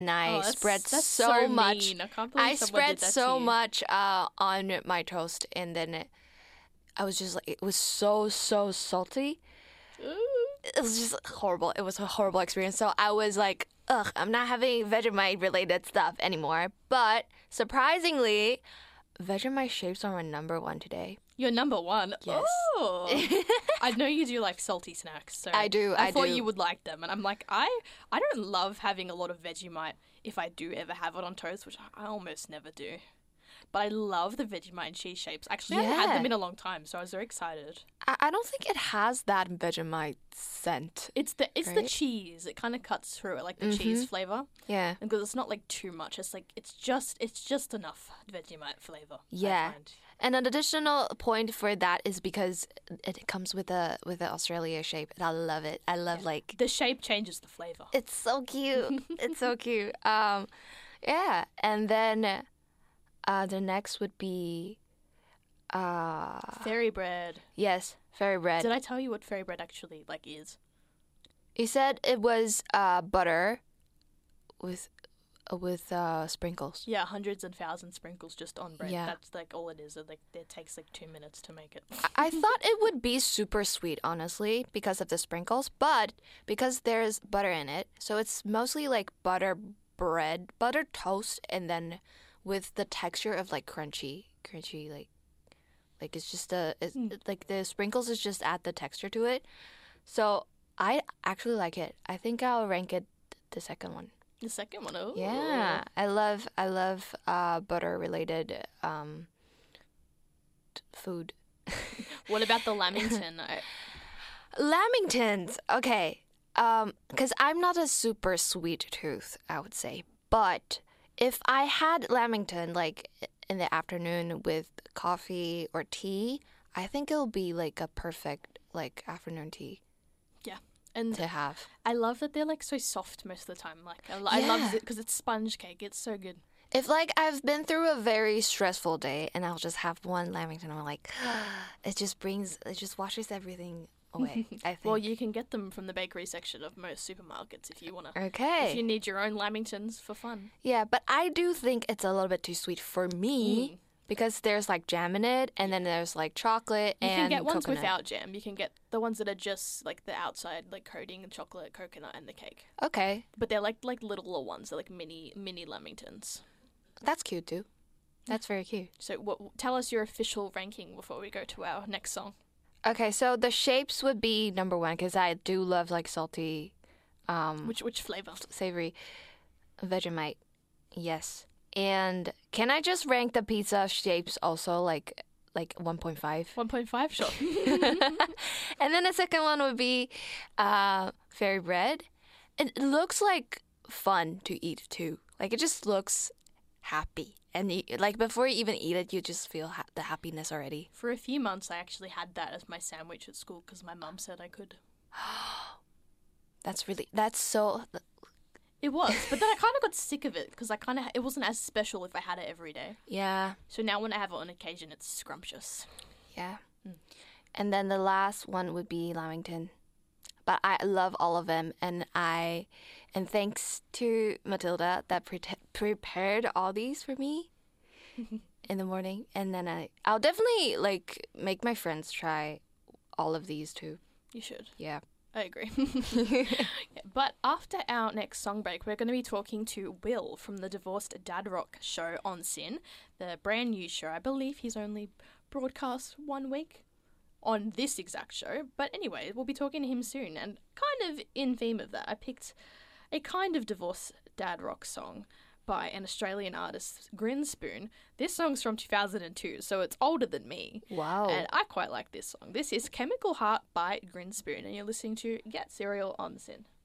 And I Oh, spread that's so much. mean. I can't believe I someone spread did that so to you. much on my toast, and then I was just like, it was so salty. Ooh. It was just horrible. It was a horrible experience. So I was like, ugh, I'm not having Vegemite related stuff anymore. But surprisingly, Vegemite shapes are my number one today. You're number one. Yes. Oh. I know you do like salty snacks, so I do. I thought do. you would like them, and I'm like, I don't love having a lot of Vegemite if I do ever have it on toast, which I almost never do. But I love the Vegemite and cheese shapes. Actually, I haven't had them in a long time, so I was very excited. I don't think it has that Vegemite scent. It's the Right? cheese. It kind of cuts through it, like the cheese flavor, Yeah. because it's not like too much. It's like it's just enough Vegemite flavor. Yeah. I find. And an additional point for that is because it comes with the Australia shape, and I love it. I love like The shape changes the flavor. it's so cute. It's so cute. Yeah. And then the next would be Fairy bread. yes, fairy bread. Did I tell you what fairy bread actually like is? You said it was butter with sprinkles. Yeah, hundreds and thousands sprinkles just on bread. Yeah. That's like all it is. It takes like 2 minutes to make it. I thought it would be super sweet, honestly, because of the sprinkles, but because there's butter in it, so it's mostly like butter bread, butter toast, and then with the texture of like crunchy, like it's just like the sprinkles is just add the texture to it. So I actually like it. I think I'll rank it the second one. The second one, oh. Yeah, I love butter related food. What about the Lamington? Lamingtons. Okay. Because I'm not a super sweet tooth, I would say. But if I had Lamington like in the afternoon with coffee or tea, I think it'll be like a perfect like afternoon tea Yeah. And to have. I love that they're like so soft most of the time. Like I love it because it's sponge cake. It's so good. If like I've been through a very stressful day and I'll just have one Lamington, I'm like, it just washes everything away. I think. Well, you can get them from the bakery section of most supermarkets if you wanna. Okay. If you need your own Lamingtons for fun. Yeah, but I do think it's a little bit too sweet for me because there's like jam in it, and then there's like chocolate You and can get ones coconut. without jam. You can get the ones that are just like the outside, like coating, chocolate, coconut, and the cake. Okay, But they're like littler ones. They're like mini Lamingtons. that's cute too. That's very cute. So tell us your official ranking before we go to our next song. Okay, so the shapes would be number one because I do love like salty, Which flavor? savory Vegemite. Yes. And can I just rank the pizza shapes also like 1.5? 1.5, sure. And then the second one would be fairy bread. It looks like fun to eat too. Like it just looks happy. And like before you even eat it, you just feel the happiness already. For a few months, I actually had that as my sandwich at school because my mum said I could. That's so. It was, but then I kind of got sick of it because it wasn't as special if I had it every day. Yeah, So now when I have it on occasion, it's scrumptious. yeah. And then the last one would be Lamington. But I love all of them, and thanks to Matilda that prepared all these for me in the morning, and then I'll definitely like make my friends try all of these too. You should. Yeah. I agree. Yeah, but after our next song break, we're going to be talking to Will from the Divorced Dad Rock show on SYN, the brand new show. I believe he's only broadcast 1 week on this exact show. But anyway, we'll be talking to him soon. And kind of in theme of that, I picked a kind of Divorced Dad Rock song by an Australian artist, Grinspoon. This song's from 2002, so it's older than me. Wow. And I quite like this song. This is Chemical Heart by Grinspoon, and you're listening to Get Cereal on SYN.